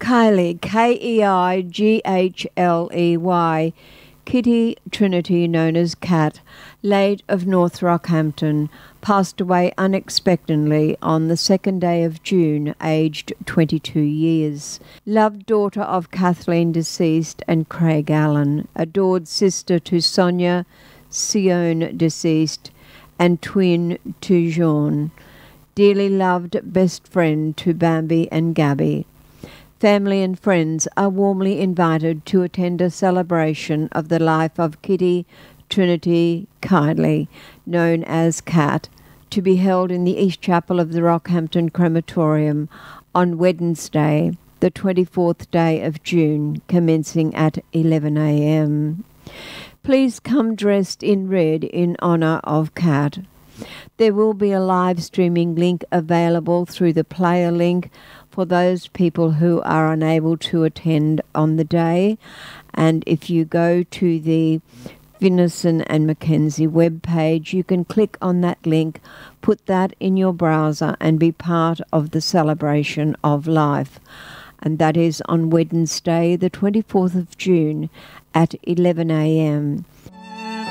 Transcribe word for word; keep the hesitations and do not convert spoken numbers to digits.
Keighley, K E I G H L E Y, Kitty Trinity, known as Kat, late of North Rockhampton, passed away unexpectedly on the second day of June, aged twenty-two years. Loved daughter of Kathleen deceased and Craig Allen, adored sister to Sonia, Sion deceased, and twin to Jean. Dearly loved best friend to Bambi and Gabby. Family and friends are warmly invited to attend a celebration of the life of Kitty Trinity Keighley, known as Kat, to be held in the East Chapel of the Rockhampton Crematorium on Wednesday, the twenty-fourth day of June, commencing at eleven a m. Please come dressed in red in honour of Kat. There will be a live streaming link available through the player link for those people who are unable to attend on the day. And if you go to the Finnison and Mackenzie webpage, you can click on that link, put that in your browser and be part of the celebration of life. And that is on Wednesday, the twenty-fourth of June at eleven a m.